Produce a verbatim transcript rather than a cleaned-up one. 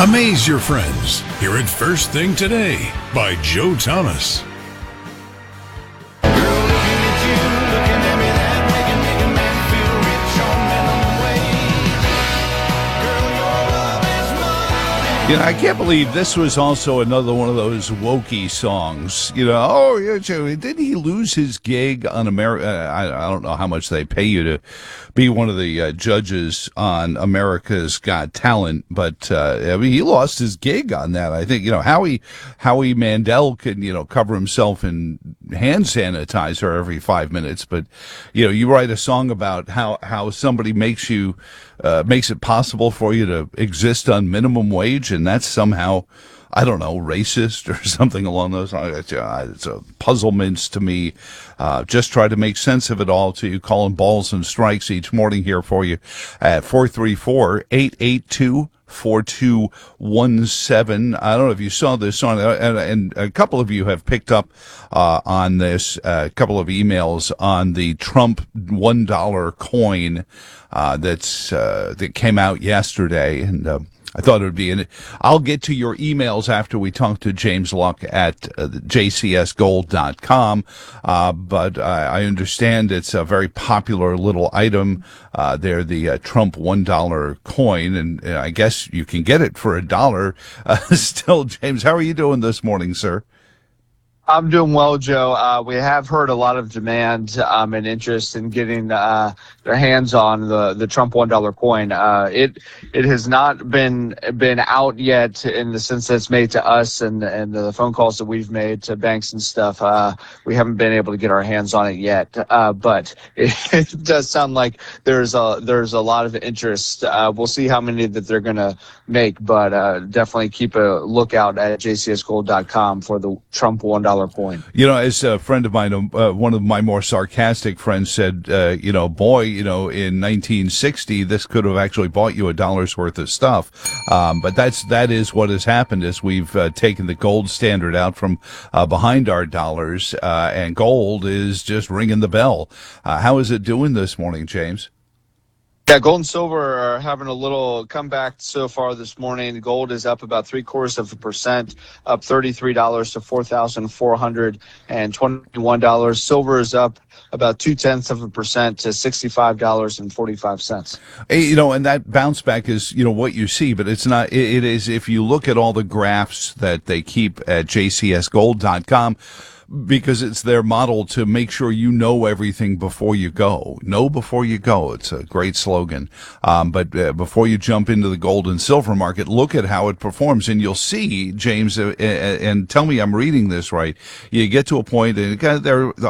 Amaze your friends. Hear it first thing today by Joe Thomas. You know, I can't believe this was also another one of those wokey songs. You know, oh, yeah, didn't he lose his gig on America? I, I don't know how much they pay you to be one of the uh, judges on America's Got Talent, but uh, I mean, he lost his gig on that. I think, you know, Howie, Howie Mandel can, you know, cover himself in hand sanitizer every five minutes, but, you know, you write a song about how, how somebody makes you, uh, makes it possible for you to exist on minimum wage, and that's somehow, I don't know, racist or something along those lines. It's, uh, it's a puzzlement to me. Uh, just try to make sense of it all to you, calling balls and strikes each morning here for you at four three four, eight eight two, four two one seven. I don't know if you saw this song, and, and a couple of you have picked up uh, on this, a uh, couple of emails on the Trump one dollar coin uh, that's uh, that came out yesterday, and uh, I thought it would be in it. I'll get to your emails after we talk to James Luck at uh, j c s gold dot com, uh, but uh, I understand it's a very popular little item. Uh, they're the uh, Trump one dollar coin, and uh, I guess you can get it for a dollar uh, still. James, how are you doing this morning, sir? I'm doing well, Joe. Uh, we have heard a lot of demand um, and interest in getting uh, their hands on the, the Trump one dollar coin. Uh, it it has not been been out yet in the sense that it's made to us and and the phone calls that we've made to banks and stuff. Uh, we haven't been able to get our hands on it yet, uh, but it, it does sound like there's a there's a lot of interest. Uh, we'll see how many that they're going to make, but uh, definitely keep a lookout at j c s gold dot com for the Trump one dollar coin. You know, as a friend of mine, uh, one of my more sarcastic friends said, uh, you know, boy, you know, in nineteen sixty, this could have actually bought you a dollar's worth of stuff. Um, but that's, that is what has happened is we've uh, taken the gold standard out from uh, behind our dollars, uh, and gold is just ringing the bell. Uh, how is it doing this morning, James? Yeah, gold and silver are having a little comeback so far this morning. Gold is up about three quarters of a percent, up thirty-three dollars to four thousand four hundred twenty-one dollars. Silver is up about two tenths of a percent to sixty-five dollars and forty-five cents. Hey, you know, and that bounce back is, you know, what you see, but it's not, it, it is, if you look at all the graphs that they keep at j c s gold dot com, because it's their model to make sure you know everything before you go. Know before you go. It's a great slogan. Um, but uh, before you jump into the gold and silver market, look at how it performs, and you'll see, James, uh, and tell me I'm reading this right. You get to a point, and they're